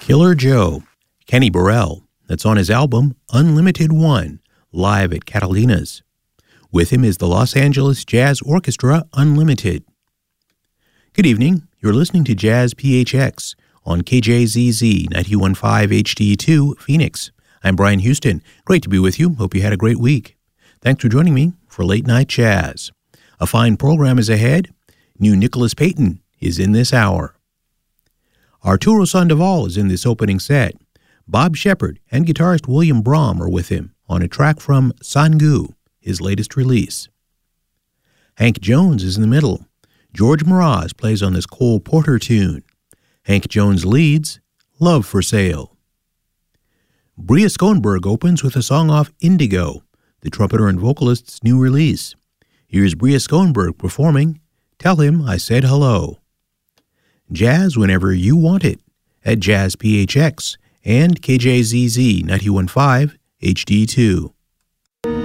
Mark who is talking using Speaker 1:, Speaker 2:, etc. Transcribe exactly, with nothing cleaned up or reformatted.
Speaker 1: Killer Joe, Kenny Burrell, that's on his album Unlimited One, live at Catalina's. With him is the Los Angeles Jazz Orchestra Unlimited. Good evening, you're listening to Jazz P H X on K J Z Z ninety-one point five H D two, Phoenix. I'm Brian Houston. Great to be with you. Hope you had a great week. Thanks for joining me for Late Night Jazz. A fine program is ahead. New Nicholas Payton is in this hour. Arturo Sandoval is in this opening set. Bob Shepard and guitarist William Brahm are with him on a track from Sangu, his latest release. Hank Jones is in the middle. George Mraz plays on this Cole Porter tune. Hank Jones leads, Love for Sale. Bria Schoenberg opens with a song off Indigo, the trumpeter and vocalist's new release. Here's Bria Schoenberg performing Tell Him I Said Hello. Jazz whenever you want it at Jazz P H X and K J Z Z ninety-one point five H D two.